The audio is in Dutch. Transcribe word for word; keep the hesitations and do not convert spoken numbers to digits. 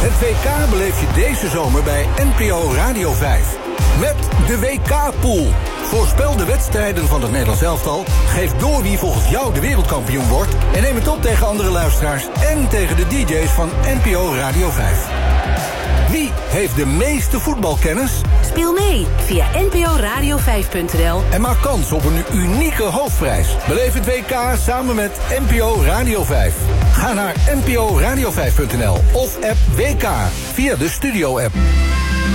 Het W K beleef je deze zomer bij N P O Radio vijf. Met de W K-pool. Voorspel de wedstrijden van het Nederlands elftal. Geef door wie volgens jou de wereldkampioen wordt. En neem het op tegen andere luisteraars en tegen de D J's van N P O Radio vijf. Wie heeft de meeste voetbalkennis? Speel mee via n p o radio vijf punt n l. En maak kans op een unieke hoofdprijs. Beleef het W K samen met N P O Radio vijf. Ga naar n p o radio vijf punt n l of app W K via de Studio-app.